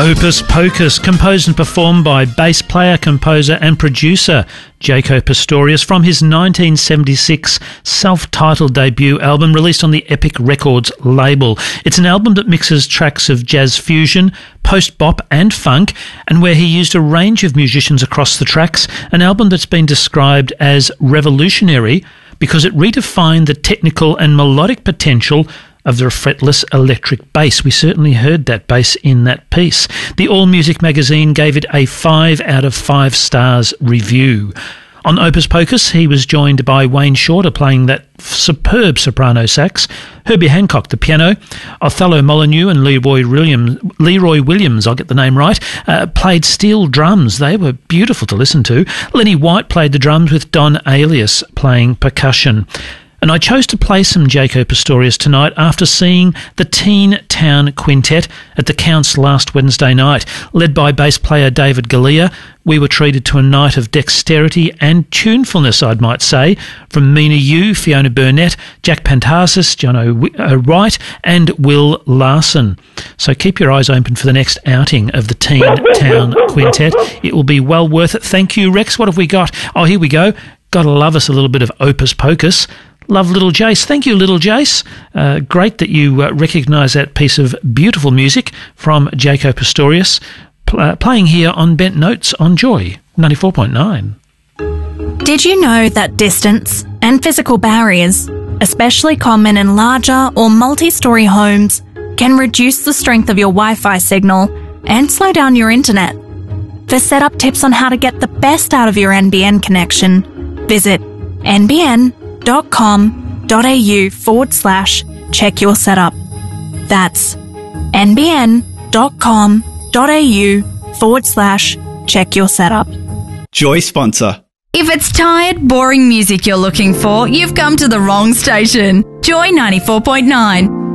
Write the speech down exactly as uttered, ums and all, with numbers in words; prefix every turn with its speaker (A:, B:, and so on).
A: Opus Pocus, composed and performed by bass player, composer and producer Jaco Pastorius from his nineteen seventy-six self-titled debut album released on the Epic Records label. It's an album that mixes tracks of jazz fusion, post-bop and funk, and where he used a range of musicians across the tracks, an album that's been described as revolutionary because it redefined the technical and melodic potential of the fretless electric bass. We certainly heard that bass in that piece. The All Music magazine gave it a five out of five stars review. On Opus Pocus, he was joined by Wayne Shorter playing that superb soprano sax, Herbie Hancock the piano, Othello Molyneux and Leroy Williams, Leroy Williams, I'll get the name right, uh, played steel drums. They were beautiful to listen to. Lenny White played the drums with Don Alias playing percussion. And I chose to play some Jaco Pastorius tonight after seeing the Teen Town Quintet at the Counts last Wednesday night. Led by bass player David Galea, we were treated to a night of dexterity and tunefulness, I might say, from Mina Yu, Fiona Burnett, Jack Pantasis, John O'Wright and Will Larson. So keep your eyes open for the next outing of the Teen Town Quintet. It will be well worth it. Thank you, Rex. What have we got? Oh, here we go. Gotta love us a little bit of Opus Pocus. Love Little Jace. Thank you, Little Jace. Uh, great that you uh, recognise that piece of beautiful music from Jaco Pastorius, pl- uh, playing here on Bent Notes on Joy ninety-four point nine.
B: Did you know that distance and physical barriers, especially common in larger or multi-storey homes, can reduce the strength of your Wi-Fi signal and slow down your internet? For setup tips on how to get the best out of your N B N connection, visit N B N dot com dot a u forward slash check your setup. That's N B N dot com dot a u forward slash check your setup.
C: Joy sponsor.
D: If it's tired, boring music you're looking for, you've come to the wrong station. Joy ninety-four point nine.